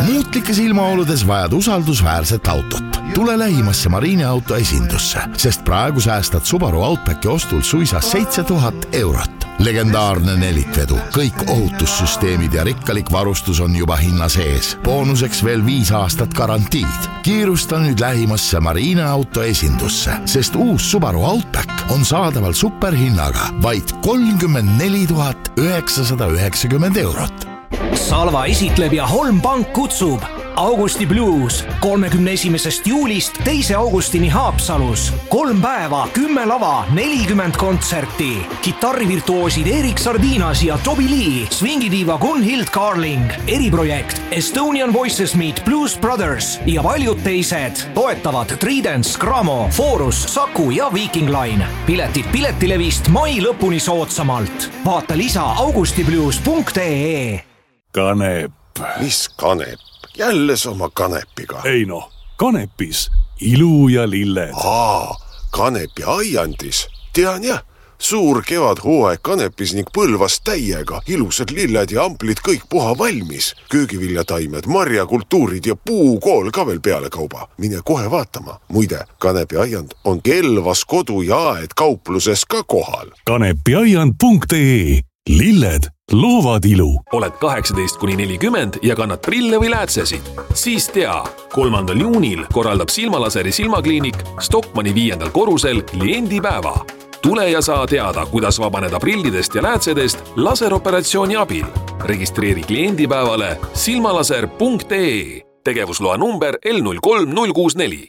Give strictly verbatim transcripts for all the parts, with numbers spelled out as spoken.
Muutlikes ilmaoludes vajad usaldusväärset autot. Tule lähimasse Marine auto esindusse, sest praegu säästad Subaru Outbacki ostul suisa seitse tuhat eurot. Legendaarne nelikvedu, kõik ohutussüsteemid ja rikkalik varustus on juba hinna sees. Boonuseks veel viis aastat garantiid. Kiirusta nüüd lähimasse Marine auto esindusse, sest uus Subaru Outback on saadaval superhinnaga vaid kolmkümmend neli tuhat üheksasada üheksakümmend eurot. Salva esitleb ja Holm Pank kutsub Augusti Blues kolmekümne esimesest juulist teise augustini Haapsalus. Kolm päeva, kümme lava, nelikümmend kontserti. Kitarrivirtuoosid Erik Sardinas ja Toby Lee, swingidiiva Gunhild Carling, eriprojekt Estonian Voices Meet Blues Brothers ja paljud teised. Toetavad Tridents, Gramo, Forus, Saku ja Viking Line. Piletid Piletilevist mai lõpuni soodsamalt. Vaata lisa augustiblues punkt ee. Kanep. Mis kanep? Jälle sama kanepiga. Ei no, kanepis ilu ja lilled. Aa, kanepi aiandis. Tean jah, suur kevad hooaeg kanepis ning Põlvas täiega. Ilusad lilled ja amplid kõik puha valmis. Köögiviljataimed, marjakultuurid ja puukool ka veel peale kauba. Mine kohe vaatama. Muide, kanepi aiand on Kelvas kodu ja aed kaupluses ka kohal. kanepiaiand punkt ee. Lilled loovad ilu. Oled kaheksateist kuni nelikümmend ja kannad prille või läätsesid? Siis tea, kolmandal juunil korraldab Silmalaseri silmakliinik Stockmanni viiendal korrusel kliendipäeva. Tule ja saa teada, kuidas vabaneda prillidest ja läätsedest laseroperatsiooni abil. Registreeri kliendipäevale silmalaser punkt ee. Tegevusloa number L null kolm null kuus neli.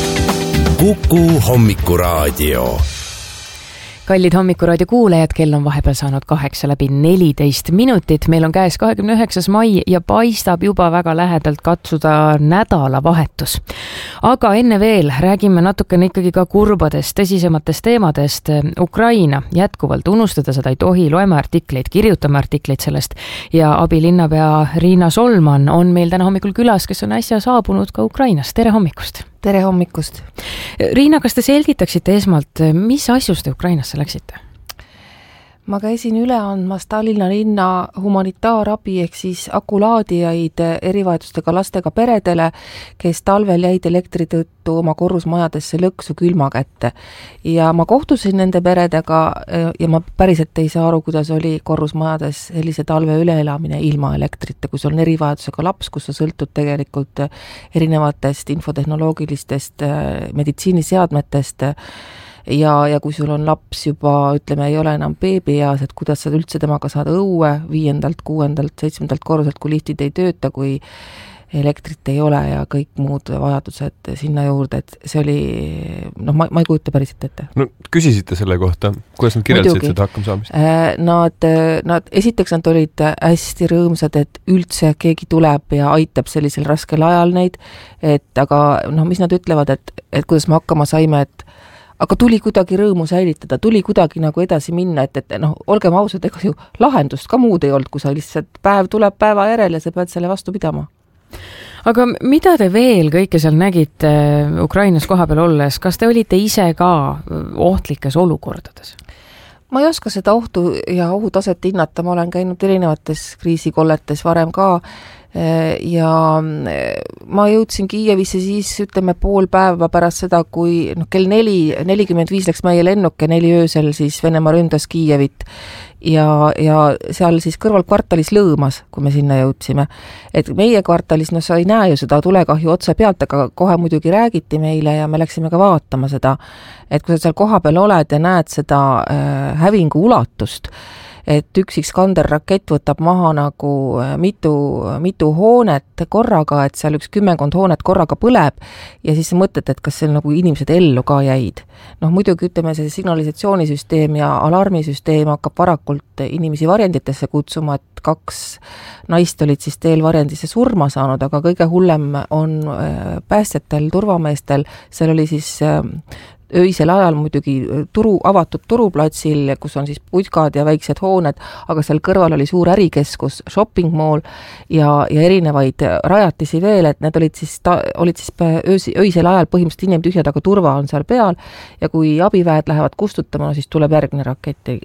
Kuku hommikuraadio. Kallid hommikuraadio kuulajad, kell on vahepeal saanud kaheksa läbi neliteist minutit. Meil on käes kahekümne üheksas mai ja paistab juba väga lähedalt katsuda nädalavahetus. Aga enne veel räägime natukene ikkagi ka kurbadest, tõsisematest teemadest. Ukraina jätkuvalt unustada seda ei tohi, loeme artikleid, kirjutame artikleid sellest ja abilinnapea Riina Solman on meil täna hommikul külas, kes on äsja saabunud ka Ukrainast. Tere hommikust! Tere hommikust! Riina, kas te selgitaksite esmalt, mis asjus te Ukrainasse läksite? Ma käisin üle andmas Tallinna linna humanitaarabi ehk siis akulaadijaid erivajadustega lastega peredele, kes talvel jäid elektri tõttu oma korrusmajadesse lõksu külma kätte. Ja ma kohtusin nende peredega ja ma päriselt ei saa aru, kuidas oli korrusmajades sellise talve üleelamine ilma elektrita, kus on erivajadusega laps, kus sa sõltud tegelikult erinevatest infotehnoloogilistest meditsiiniseadmetest. Ja, ja kui sul on laps juba, ütleme, ei ole enam beebieas, et kuidas sa üldse temaga saad õue viiendalt, kuuendalt, seitsmendalt korruselt, kui liftid ei tööta, kui elektrit ei ole ja kõik muud vajadused sinna juurde, et see oli, noh, ma, ma ei kujuta päriselt ette. No küsisite selle kohta, kuidas nad kirjeldasid seda hakkama saamist? Nad, nad, esiteks nad olid hästi rõõmsad, et üldse keegi tuleb ja aitab sellisel raskel ajal neid, et aga noh, mis nad ütlevad, et, et kuidas me hakkama saime, et aga tuli kuidagi rõõmu säilitada, tuli kuidagi nagu edasi minna, et, et noh, olgem ausad, ega ju lahendust ka muud ei olnud, kui sa lihtsalt päev tuleb päeva järel ja sa pead selle vastu pidama. Aga mida te veel kõike seal nägite Ukrainas koha peal olles? Kas te olite ise ka ohtlikes olukordades? Ma ei oska seda ohtu ja ohutaset hinnata, ma olen käinud erinevates kriisikolletes varem ka ja ma jõudsin Kiievisse siis, ütleme, pool päeva pärast seda, kui no, kell neli, nelikümmend viis läks meie lennuk ja neli öösel siis Venemaa ründas Kiievit ja, ja seal siis kõrval kvartalis lõõmas, kui me sinna jõudsime. Et meie kvartalis, no sa ei näe ju seda tulekahju otse pealt, aga kohe muidugi räägiti meile ja me läksime ka vaatama seda, et kui sa seal koha peal oled ja näed seda äh, hävingu ulatust, et üks Iskander rakett võtab maha nagu mitu, mitu hoonet korraga, et seal üks kümmekond hoonet korraga põleb ja siis sa mõtled, et kas seal nagu inimesed ellu ka jäid. Noh, muidugi ütleme, see signalisatsioonisüsteem ja alarmisüsteem hakkab varakult inimesi varjenditesse kutsuma, et kaks naist olid siis teel varjendisse surma saanud, aga kõige hullem on päästjatel, turvameestel, seal oli siis öisel ajal muidugi turu, avatud turuplatsil, kus on siis putkad ja väiksed hooned, aga seal kõrval oli suur ärikeskus, shopping mall ja, ja erinevaid rajatisi veel, et need olid siis, ta, olid siis öös, öisel ajal põhimõtteliselt inimtühjad, aga turva on seal peal ja kui abiväed lähevad kustutama, no siis tuleb järgmine rakett